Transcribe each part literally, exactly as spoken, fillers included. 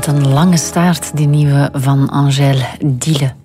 met een lange staart, die nieuwe van Angèle Diele.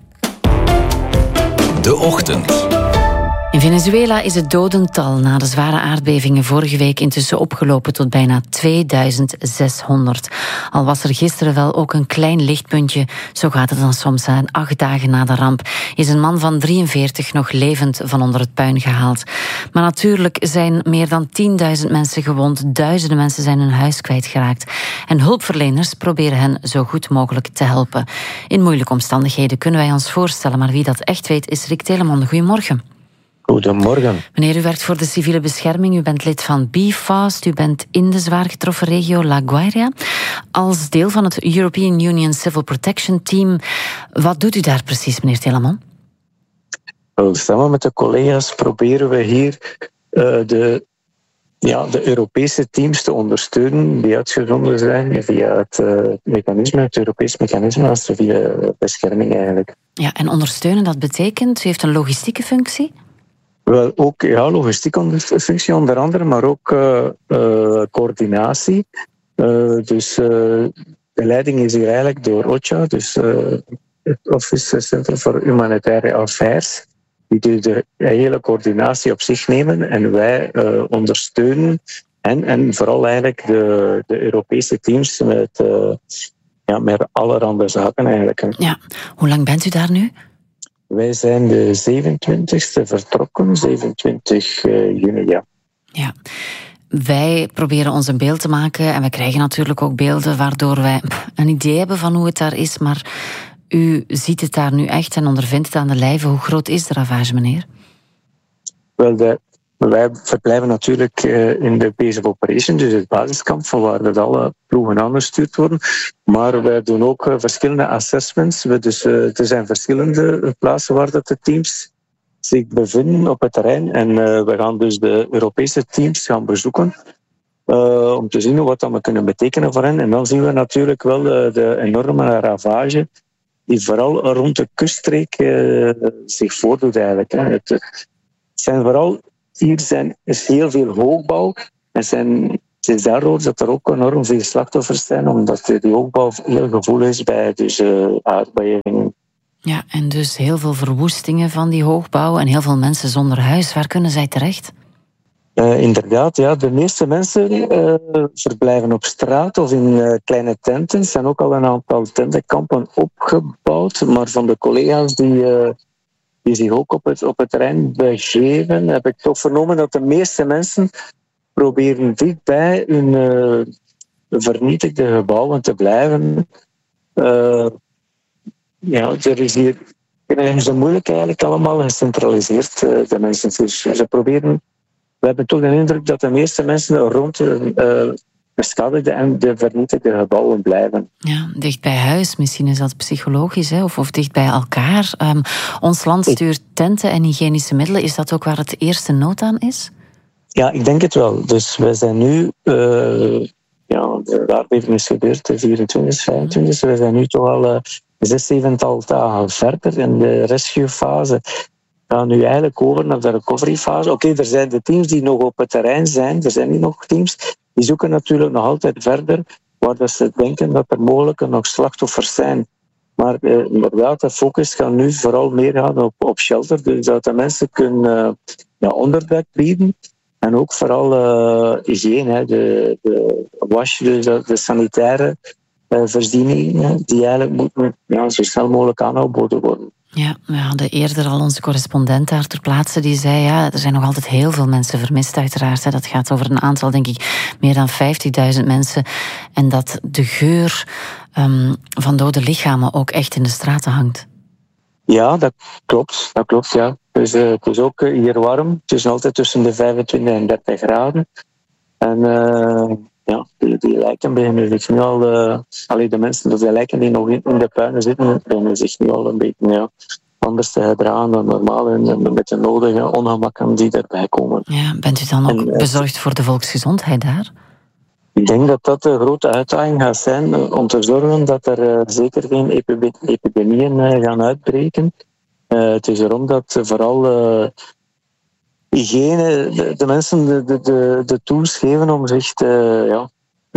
De Ochtend. In Venezuela is het dodental na de zware aardbevingen vorige week intussen opgelopen tot bijna tweeduizend zeshonderd. Al was er gisteren wel ook een klein lichtpuntje, zo gaat het dan soms aan. Acht dagen na de ramp is een man van drieënveertig nog levend van onder het puin gehaald. Maar natuurlijk zijn meer dan tienduizend mensen gewond, duizenden mensen zijn hun huis kwijtgeraakt. En hulpverleners proberen hen zo goed mogelijk te helpen. In moeilijke omstandigheden kunnen wij ons voorstellen, maar wie dat echt weet is Rick Teleman. Goedemorgen. Goedemorgen. Meneer, u werkt voor de civiele bescherming, u bent lid van BeFast, u bent in de zwaar getroffen regio La Guaira. Als deel van het European Union Civil Protection Team, wat doet u daar precies, meneer Teleman? Wel, samen met de collega's proberen we hier uh, de, ja, de Europese teams te ondersteunen die uitgezonden zijn via het uh, mechanisme, het Europees mechanisme als civiele bescherming eigenlijk. Ja, en ondersteunen, dat betekent, u heeft een logistieke functie? Wel, ook ja, logistieke functie onder andere, maar ook uh, uh, coördinatie. Uh, dus uh, de leiding is hier eigenlijk door O C H A, dus uh, het Office Center for Humanitarian Affairs, die de, de hele coördinatie op zich nemen en wij uh, ondersteunen en, en vooral eigenlijk de, de Europese teams met, uh, ja, met allerhande zaken eigenlijk. Ja, hoe lang bent u daar nu? Wij zijn de zevenentwintigste vertrokken, zevenentwintig juni, ja. Ja. Wij proberen ons een beeld te maken en we krijgen natuurlijk ook beelden waardoor wij een idee hebben van hoe het daar is, maar u ziet het daar nu echt en ondervindt het aan de lijve. Hoe groot is de ravage, meneer? Wel, de, wij verblijven natuurlijk uh, in de base of operation, dus het basiskamp van waar dat alle ploegen aangestuurd worden. Maar wij doen ook uh, verschillende assessments. We dus, uh, er zijn verschillende plaatsen waar dat de teams zich bevinden op het terrein. En uh, we gaan dus de Europese teams gaan bezoeken uh, om te zien wat dat we kunnen betekenen voor hen. En dan zien we natuurlijk wel uh, de enorme ravage die vooral rond de kuststreek uh, zich voordoet eigenlijk. Hè. Het, het zijn vooral, hier zijn, is heel veel hoogbouw. En zijn, het is daardoor dat er ook enorm veel slachtoffers zijn, omdat die hoogbouw heel gevoelig is bij dus, uh, aardbevingen. Ja, en dus heel veel verwoestingen van die hoogbouw en heel veel mensen zonder huis. Waar kunnen zij terecht? Uh, inderdaad, ja. De meeste mensen uh, verblijven op straat of in uh, kleine tenten. Er zijn ook al een aantal tentenkampen opgebouwd. Maar van de collega's die, uh, die zich ook op het, op het terrein begeven, heb ik toch vernomen dat de meeste mensen proberen dichtbij hun uh, vernietigde gebouwen te blijven. Uh, ja, er is hier krijgen ze moeilijk eigenlijk allemaal gecentraliseerd, uh, de mensen. Dus ze proberen. We hebben toch de indruk dat de meeste mensen rond de uh, beschadigde en de vernietigde gebouwen blijven. Ja, dicht bij huis. Misschien is dat psychologisch, hè? Of, of dicht bij elkaar. Um, ons land stuurt tenten en hygiënische middelen. Is dat ook waar het eerste nood aan is? Ja, ik denk het wel. Dus wij zijn nu... Uh, ja, de aardbeving is gebeurd, de vierentwintigste, vijfentwintigste. We zijn nu toch al uh, zes, zevental dagen verder in de rescuefase. We gaan nu eigenlijk over naar de recoveryfase. Oké, okay, er zijn de teams die nog op het terrein zijn. Er zijn niet nog teams. Die zoeken natuurlijk nog altijd verder, waar dat ze denken dat er mogelijk nog slachtoffers zijn. Maar uh, inderdaad, de focus gaat nu vooral meer gaan op, op shelter. Dus dat de mensen kunnen uh, ja, onderdak bieden. En ook vooral uh, hygiëne, hè, de, de wash, dus de, de sanitaire uh, voorzieningen, die eigenlijk moeten ja, zo snel mogelijk aangeboden worden. Ja, we hadden eerder al onze correspondent daar ter plaatse die zei, ja, er zijn nog altijd heel veel mensen vermist uiteraard. Hè. Dat gaat over een aantal, denk ik, meer dan vijftigduizend mensen. En dat de geur um, van dode lichamen ook echt in de straten hangt. Ja, dat klopt. Dat klopt, ja. Dus, uh, het is ook hier warm. Het is altijd tussen de vijfentwintig en dertig graden. En uh, ja, die, die lijken beginnen zich nu al... Uh, allee, de mensen, dus die lijken die nog in, in de puinen zitten, beginnen zich nu al een beetje ja, anders te gedragen dan normaal. En, en met de nodige ongemakken die erbij komen. Ja, bent u dan ook en, bezorgd voor de volksgezondheid daar? Ik denk dat dat de grote uitdaging gaat zijn om te zorgen dat er uh, zeker geen epidemie, epidemieën uh, gaan uitbreken. Uh, het is erom dat vooral uh, hygiëne de, de mensen de, de, de, de tools geven om zich te, ja,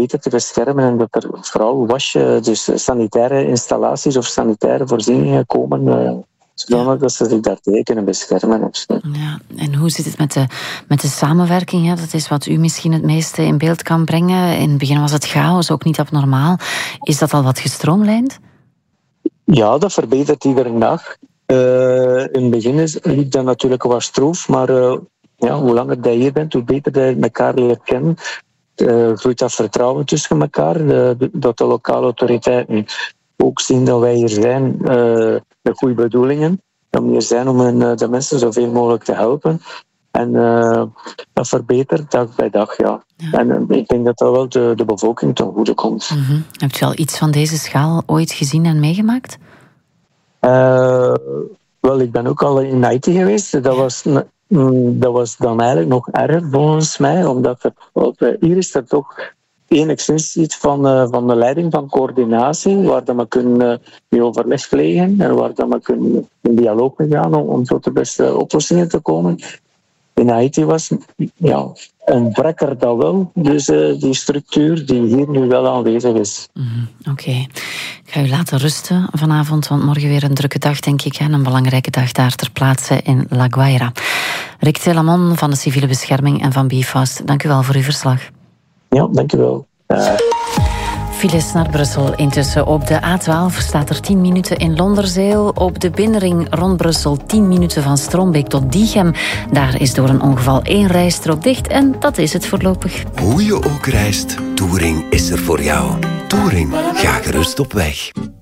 beter te beschermen en dat er vooral wasje, dus sanitaire installaties of sanitaire voorzieningen komen, uh, zodat ja. ze zich daartegen kunnen beschermen. Ja. En hoe zit het met de, met de samenwerking? Hè? Dat is wat u misschien het meeste in beeld kan brengen. In het begin was het chaos, ook niet abnormaal. Is dat al wat gestroomlijnd? Ja, dat verbetert iedere dag. Uh, in het begin is, liep dat natuurlijk wat stroef, maar uh, ja, hoe langer dat je hier bent, hoe beter je elkaar leert kennen. Uh, groeit dat vertrouwen tussen elkaar, uh, dat de lokale autoriteiten ook zien dat wij hier zijn uh, met goede bedoelingen. Dat we hier zijn om uh, de mensen zoveel mogelijk te helpen. En uh, dat verbetert dag bij dag, ja. ja. En uh, ik denk dat dat wel de, de bevolking ten goede komt. Mm-hmm. Hebt u al iets van deze schaal ooit gezien en meegemaakt? Uh, wel, ik ben ook al in Haiti geweest. Dat was, dat was dan eigenlijk nog erger volgens mij, omdat er, hier is er toch enigszins iets van, uh, van de leiding van coördinatie, waar dat we kunnen uh, mee overleg plegen en waar dat we kunnen in dialoog mee gaan om, om tot de beste oplossingen te komen. In Haiti was ja, een brekker dat wel, dus uh, die structuur die hier nu wel aanwezig is. Mm, Oké, okay. Ik ga u laten rusten vanavond, want morgen weer een drukke dag, denk ik, en een belangrijke dag daar ter plaatse in La Guaira. Rick Telamon van de Civiele Bescherming en van Bifast, dank u wel voor uw verslag. Ja, dank u wel. Uh... Files naar Brussel. Intussen op de A twaalf staat er tien minuten in Londerzeel. Op de binnenring rond Brussel tien minuten van Strombeek tot Diegem. Daar is door een ongeval één rijstrook dicht en dat is het voorlopig. Hoe je ook reist, Touring is er voor jou. Touring, ga gerust op weg.